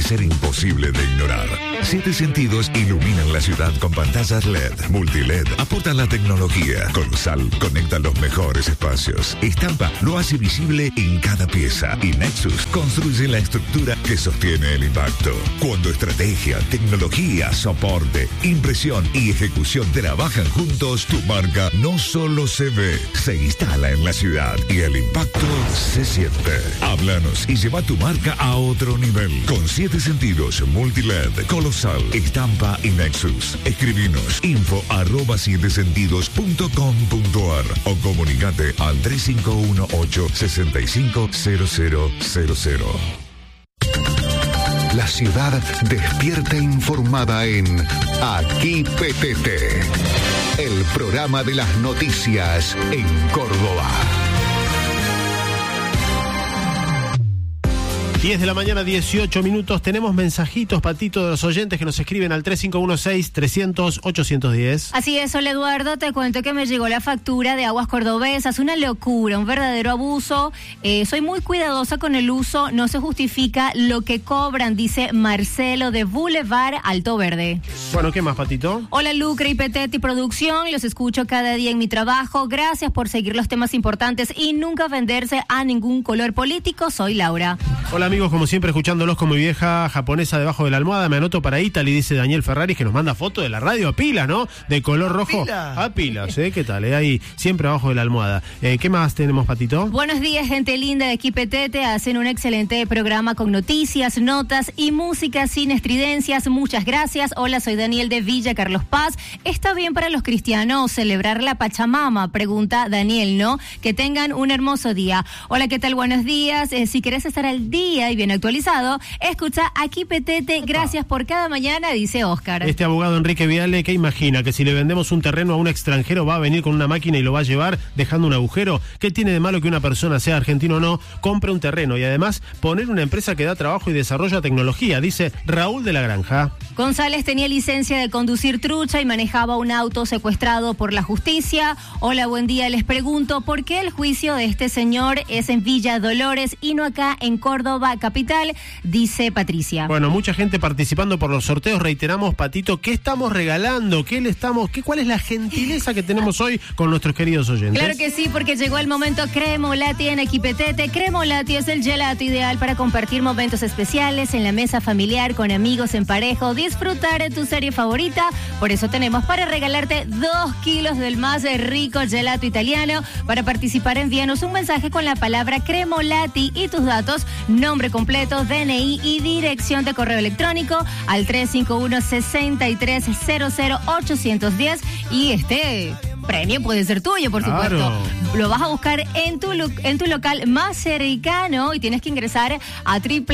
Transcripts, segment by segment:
ser imposible de ignorar. 7 Sentidos iluminan la ciudad con pantallas LED, multiled, aportan la tecnología. Colosal conecta los mejores espacios. Estampa lo hace visible en cada pieza. Y Nexus construye la estructura que sostiene el impacto. Cuando estrategia, tecnología, soporte, impresión y ejecución trabajan juntos, tu marca no solo se ve, se instala en la ciudad y el impacto se siente. Háblanos y lleva tu marca a otro nivel. Con 7 Sentidos, multiled, Colosal, Estampa y Nexus. Escribinos info@7sentidos.com.ar o comunicate al 3518-650000. La ciudad despierta informada en Aquí PTT, el programa de las noticias en Córdoba. 10 de la mañana, 18 minutos. Tenemos mensajitos, Patito, de los oyentes que nos escriben al 3516-300-810. Así es, hola Eduardo, te cuento que me llegó la factura de Aguas Cordobesas, una locura, un verdadero abuso. Soy muy cuidadosa con el uso, no se justifica lo que cobran, dice Marcelo de Boulevard Alto Verde. Bueno, ¿qué más, Patito? Hola Lucre y Petete y producción, los escucho cada día en mi trabajo. Gracias por seguir los temas importantes y nunca venderse a ningún color político. Soy Laura. Hola amigos, como siempre, escuchándolos con mi vieja japonesa debajo de la almohada. Me anoto para Italy, dice Daniel Ferraris, que nos manda foto de la radio a pila, ¿no? De color rojo. A pilas, ¿Qué tal? Ahí, siempre abajo de la almohada. ¿Qué más tenemos, Patito? Buenos días, gente linda de aquí Petete. Hacen un excelente programa con noticias, notas y música sin estridencias. Muchas gracias. Hola, soy Daniel de Villa Carlos Paz. ¿Está bien para los cristianos celebrar la Pachamama? Pregunta Daniel, ¿no? Que tengan un hermoso día. Hola, ¿qué tal? Buenos días. Si querés estar al día y bien actualizado, escucha Aquí Petete. Gracias por cada mañana, dice Oscar. Este abogado Enrique Viale, ¿qué imagina? ¿Que si le vendemos un terreno a un extranjero va a venir con una máquina y lo va a llevar dejando un agujero? ¿Qué tiene de malo que una persona, sea argentino o no, compre un terreno y además poner una empresa que da trabajo y desarrolla tecnología? Dice Raúl de la Granja. González tenía licencia de conducir trucha y manejaba un auto secuestrado por la justicia. Hola, buen día. Les pregunto, ¿por qué el juicio de este señor es en Villa Dolores y no acá en Córdoba capital? Dice Patricia. Bueno, mucha gente participando por los sorteos. Reiteramos, Patito, ¿qué estamos regalando? ¿Cuál es la gentileza que tenemos hoy con nuestros queridos oyentes? Claro que sí, porque llegó el momento Cremolati en Aquí Petete. Cremolati es el gelato ideal para compartir momentos especiales en la mesa familiar, con amigos, en pareja, o disfrutar de tu serie favorita. Por eso tenemos para regalarte 2 kilos del más rico gelato italiano. Para participar, envíanos un mensaje con la palabra Cremolati y tus datos, nombre completo, DNI y dirección de correo electrónico al 351-6300-810 y este premio puede ser tuyo, por supuesto. Claro. Lo vas a buscar en tu local más cercano y tienes que ingresar a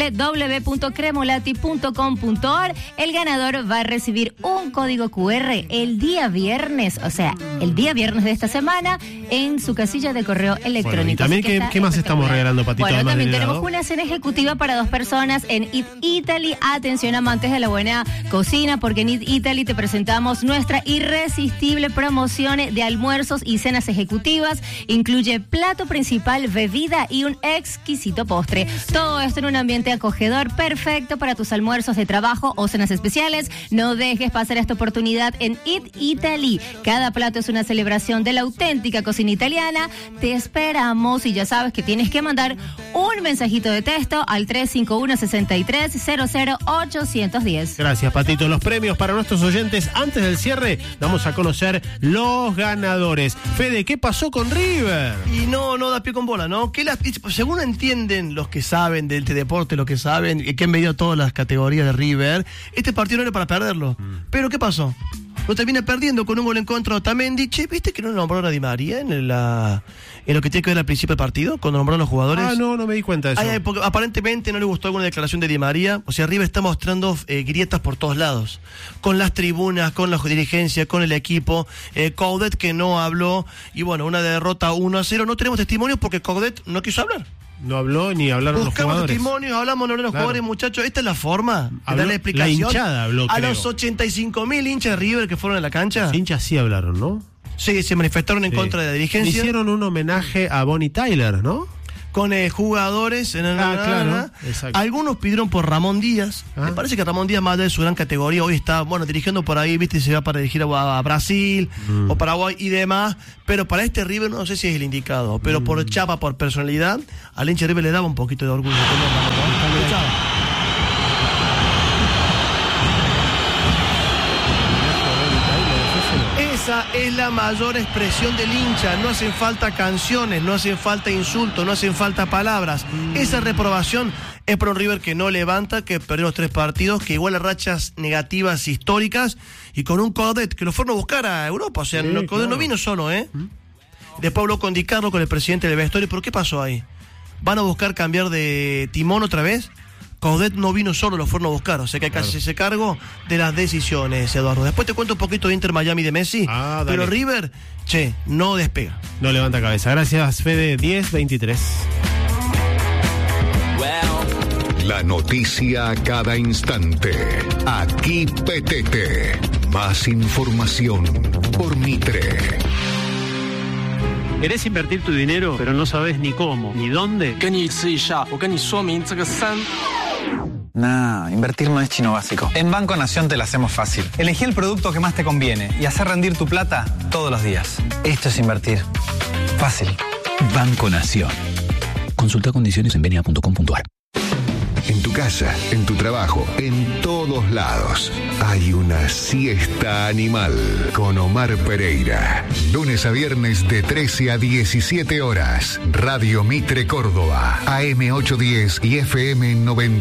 www.cremolati.com.ar. El ganador va a recibir un código QR el día viernes, o sea, el día viernes de esta semana, en su casilla de correo electrónico. Bueno, y también, ¿qué más estamos regalando, Patito? Bueno, también tenemos una cena ejecutiva para 2 personas en Eat Italy. Atención, amantes de la buena cocina, porque en Eat Italy te presentamos nuestra irresistible promoción de almuerzos y cenas ejecutivas. Incluye plato principal, bebida y un exquisito postre. Todo esto en un ambiente acogedor, perfecto para tus almuerzos de trabajo o cenas especiales. No dejes pasar esta oportunidad en Eat Italy. Cada plato es una celebración de la auténtica cocina italiana. Te esperamos y ya sabes que tienes que mandar un mensajito de texto al 351-6300-810. Gracias, Patito. Los premios para nuestros oyentes. Antes del cierre, vamos a conocer los ganadores. Fede, ¿qué pasó con River? Y no da pie con bola, ¿no? Según entienden los que saben del deporte, los que saben, que han medido todas las categorías de River, este partido no era para perderlo. Pero ¿qué pasó? Lo termina perdiendo con un gol en contra de Otamendi. Che, ¿viste que no nombraron a Di María en lo que tiene que ver al principio del partido? Cuando nombraron a los jugadores. No me di cuenta de eso. Porque aparentemente no le gustó alguna declaración de Di María. O sea, River está mostrando grietas por todos lados. Con las tribunas, con la dirigencia, con el equipo. Coudet que no habló. Y bueno, una derrota 1-0. No tenemos testimonios porque Coudet no quiso hablar. No habló ni hablaron los jugadores. Buscamos testimonios, hablamos de los jugadores, muchachos. Esta es la forma de darle explicación. La hinchada habló, a los 85.000 hinchas de River que fueron a la cancha. Los hinchas sí hablaron, ¿no? Sí, se manifestaron en contra de la dirigencia. Hicieron un homenaje a Bonnie Tyler, ¿no? con jugadores. Claro. Algunos pidieron por Ramón Díaz. Me parece que Ramón Díaz, más allá de su gran categoría, hoy está, dirigiendo por ahí, viste, se va para dirigir a Brasil o Paraguay y demás. Pero para este River no sé si es el indicado. Pero por chapa, por personalidad, al hincha River le daba un poquito de orgullo. Esa es la mayor expresión del hincha. No hacen falta canciones, no hacen falta insultos, no hacen falta palabras. Esa reprobación es para un River que no levanta, que perdió los 3 partidos, que iguala rachas negativas históricas, y con un Coudet que lo fueron a buscar a Europa. O sea, Coudet no vino solo, Después habló con Di Carlo, con el presidente del vestuario. ¿Pero qué pasó ahí? ¿Van a buscar cambiar de timón otra vez? Coudet no vino solo, lo fueron a buscar. O sea que hay que hacerse cargo de las decisiones, Eduardo. Después te cuento un poquito de Inter Miami de Messi. Pero River, no despega. No levanta cabeza. Gracias, Fede. 10:23. La noticia a cada instante. Aquí PTT. Más información por Mitre. ¿Querés invertir tu dinero, pero no sabes ni cómo, ni dónde? Nah, invertir no es chino básico. En Banco Nación te la hacemos fácil. Elegí el producto que más te conviene y hacer rendir tu plata todos los días. Esto es invertir. Fácil. Banco Nación. Consulta condiciones en benia.com.ar. En tu casa, en tu trabajo, en todos lados, hay una siesta animal con Omar Pereira. Lunes a viernes de 13 a 17 horas. Radio Mitre Córdoba, AM 810 y FM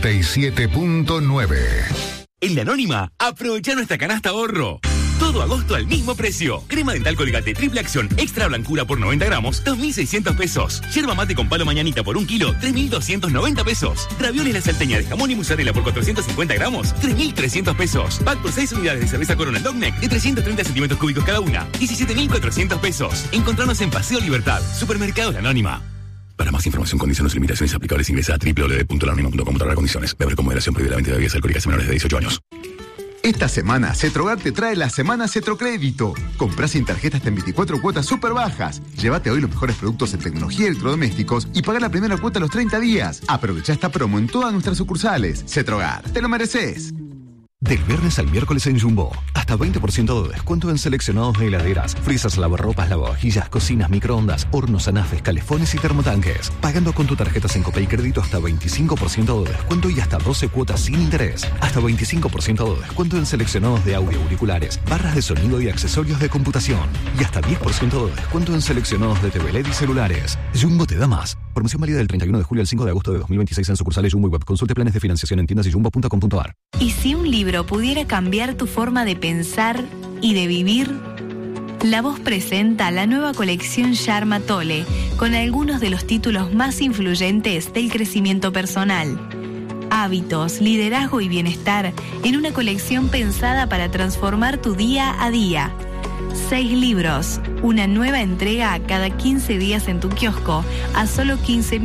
97.9. En La Anónima, aprovecha nuestra canasta ahorro. Todo agosto al mismo precio. Crema dental Colgate triple acción extra blancura por 90 gramos, 2.600 pesos. Yerba mate con palo mañanita por 1 kilo, 3.290 pesos. Ravioles La Salteña de jamón y mozzarella por 450 gramos, 3.300 pesos. Pack por 6 unidades de cerveza Corona Dogneck de 330 centímetros cúbicos cada una, 17.400 pesos. Encontrarnos en Paseo Libertad, Supermercado La Anónima. Para más información, condiciones y limitaciones aplicables, ingresa a www.laanonima.com/condiciones. Beber con moderación, prohibida la venta de bebidas alcohólicas a menores de 18 años. Esta semana, Cetrogar te trae la semana Cetrocrédito. Comprá sin tarjeta hasta en 24 cuotas súper bajas. Llévate hoy los mejores productos en tecnología y electrodomésticos y paga la primera cuota a los 30 días. Aprovechá esta promo en todas nuestras sucursales. Cetrogar, te lo mereces. Del viernes al miércoles en Jumbo, hasta 20% de descuento en seleccionados de heladeras, frisas, lavarropas, lavavajillas, cocinas, microondas, hornos, anafes, calefones y termotanques. Pagando con tu tarjeta Sencope y crédito hasta 25% de descuento y hasta 12 cuotas sin interés. Hasta 25% de descuento en seleccionados de audio, auriculares, barras de sonido y accesorios de computación. Y hasta 10% de descuento en seleccionados de TV LED y celulares. Jumbo te da más. Promoción válida del 31 de julio al 5 de agosto de 2026 en sucursales Jumbo y Web. Consulte planes de financiación en tiendas y jumbo.com.ar. ¿Y si un libro pudiera cambiar tu forma de pensar y de vivir? La Voz presenta la nueva colección Sharma Tole, con algunos de los títulos más influyentes del crecimiento personal. Hábitos, liderazgo y bienestar en una colección pensada para transformar tu día a día. 6 libros, una nueva entrega cada 15 días en tu kiosco a solo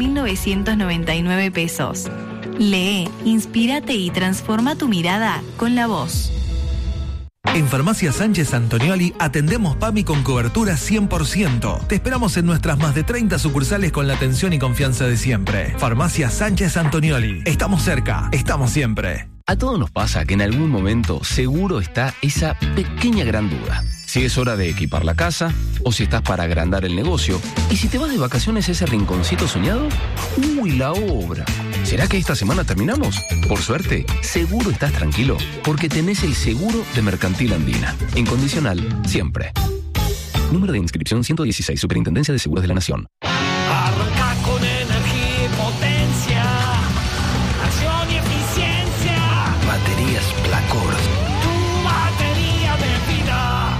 15.999 pesos. Lee, inspírate y transforma tu mirada con La Voz. En Farmacia Sánchez Antonioli atendemos PAMI con cobertura 100%. Te esperamos en nuestras más de 30 sucursales con la atención y confianza de siempre. Farmacia Sánchez Antonioli. Estamos cerca, estamos siempre. A todos nos pasa que en algún momento seguro está esa pequeña gran duda. Si es hora de equipar la casa, o si estás para agrandar el negocio, y si te vas de vacaciones a ese rinconcito soñado, ¡uy, la obra! ¿Será que esta semana terminamos? Por suerte, seguro estás tranquilo, porque tenés el seguro de Mercantil Andina. Incondicional, siempre. Número de inscripción 116, Superintendencia de Seguros de la Nación. Arranca con energía y potencia, acción y eficiencia. Baterías Placor. Tu batería de vida.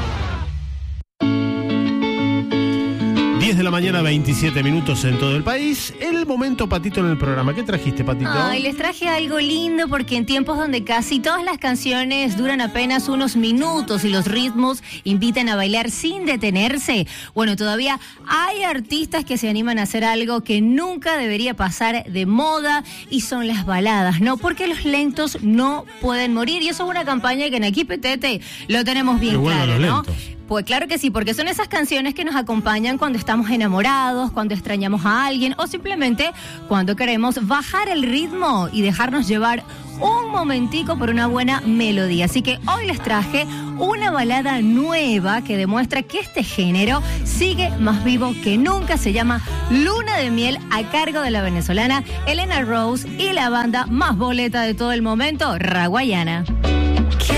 10 de la mañana, 27 minutos en todo el país. El momento Patito en el programa. ¿Qué trajiste, Patito? Ay, les traje algo lindo porque en tiempos donde casi todas las canciones duran apenas unos minutos y los ritmos invitan a bailar sin detenerse, bueno, todavía hay artistas que se animan a hacer algo que nunca debería pasar de moda y son las baladas, ¿no? Porque los lentos no pueden morir y eso es una campaña que en Aquí PTT lo tenemos bien claro, ¿no? Pues claro que sí, porque son esas canciones que nos acompañan cuando estamos enamorados, cuando extrañamos a alguien o simplemente cuando queremos bajar el ritmo y dejarnos llevar un momentico por una buena melodía. Así que hoy les traje una balada nueva que demuestra que este género sigue más vivo que nunca. Se llama Luna de Miel, a cargo de la venezolana Elena Rose y la banda más boleta de todo el momento, Raguayana.